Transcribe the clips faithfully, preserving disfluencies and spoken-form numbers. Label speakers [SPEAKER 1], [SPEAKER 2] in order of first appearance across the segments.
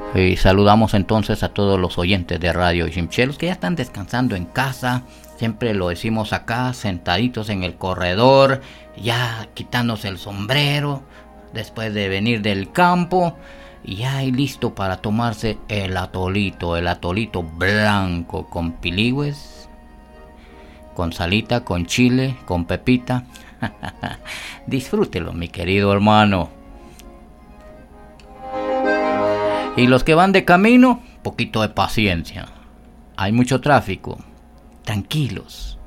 [SPEAKER 1] Y saludamos entonces a todos los oyentes de Radio Chimchelos que ya están descansando en casa. Siempre lo decimos acá, sentaditos en el corredor, ya quitándose el sombrero después de venir del campo. Y ya hay listo para tomarse el atolito, el atolito blanco con piligües, con salita, con chile, con pepita. Disfrútelo, mi querido hermano. Y los que van de camino, poquito de paciencia. Hay mucho tráfico. Tranquilos.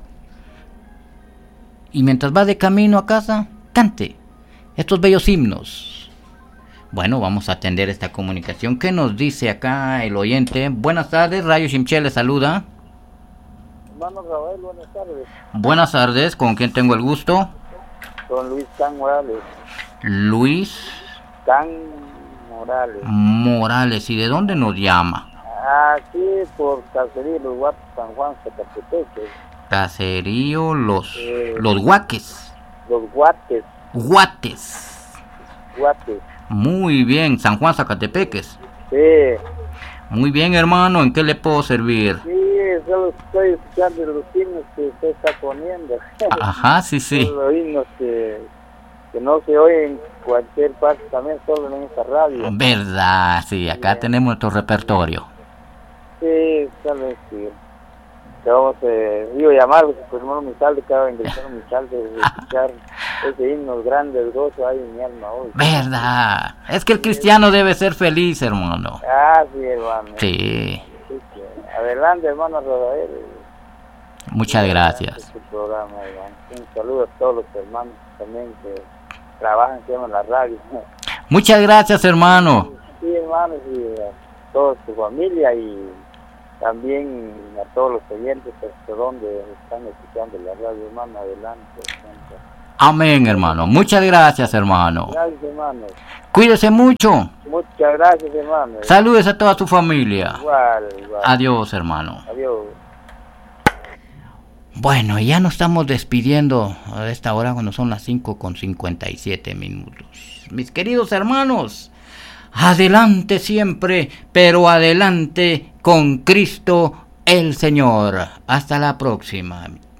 [SPEAKER 1] Y mientras va de camino a casa, cante estos bellos himnos. Bueno, vamos a atender esta comunicación. ¿Qué nos dice acá el oyente? Buenas tardes, Radio Chimchel le saluda.
[SPEAKER 2] Hermano Rafael, buenas tardes.
[SPEAKER 1] Buenas tardes, ¿con quién tengo el gusto?
[SPEAKER 2] Con Luis Can Morales.
[SPEAKER 1] Luis
[SPEAKER 2] Can Morales.
[SPEAKER 1] Morales, ¿y de dónde nos llama?
[SPEAKER 2] Aquí por Caserío Los Guates, San Juan, Zacatepeque.
[SPEAKER 1] Caserío Los
[SPEAKER 2] Eh,
[SPEAKER 1] Los Guaques.
[SPEAKER 2] Los Guates.
[SPEAKER 1] Guates.
[SPEAKER 2] Guates.
[SPEAKER 1] Muy bien, San Juan, Zacatepeques.
[SPEAKER 2] Sí.
[SPEAKER 1] Muy bien, hermano, ¿en qué le puedo servir?
[SPEAKER 2] Sí, solo estoy escuchando los himnos que usted está poniendo.
[SPEAKER 1] Ajá, sí, sí.
[SPEAKER 2] Son los himnos que, que no se oyen en cualquier parte, también solo en esta radio.
[SPEAKER 1] Verdad, sí, acá
[SPEAKER 2] Bien.
[SPEAKER 1] tenemos nuestro repertorio.
[SPEAKER 2] Sí, solo que te vamos a digo, llamar, pues hermano Michalde, cada ingresar Michalde, de escuchar ese himno grande, el gozo hay en mi alma hoy.
[SPEAKER 1] Verdad, es que el cristiano debe ser feliz, hermano.
[SPEAKER 2] Ah, sí, hermano.
[SPEAKER 1] Sí,
[SPEAKER 2] Sí, sí. Adelante, hermano Rodael.
[SPEAKER 1] muchas gracias.
[SPEAKER 2] Este programa, hermano. Un saludo a todos los hermanos también que trabajan siempre en la radio.
[SPEAKER 1] Muchas gracias, hermano.
[SPEAKER 2] Sí, hermanos, y a toda su familia y también a todos los oyentes hasta donde están escuchando la radio, hermano. Adelante. Siempre.
[SPEAKER 1] Amén, hermano. Muchas gracias, hermano.
[SPEAKER 2] Gracias, hermano.
[SPEAKER 1] Cuídese mucho.
[SPEAKER 2] Muchas gracias, hermano.
[SPEAKER 1] Saludes a toda su familia.
[SPEAKER 2] Igual, igual.
[SPEAKER 1] Adiós, hermano.
[SPEAKER 2] Adiós.
[SPEAKER 1] Bueno, ya nos estamos despidiendo a esta hora cuando son las cinco con cincuenta y siete minutos. Mis queridos hermanos, adelante siempre, pero adelante con Cristo el Señor. Hasta la próxima.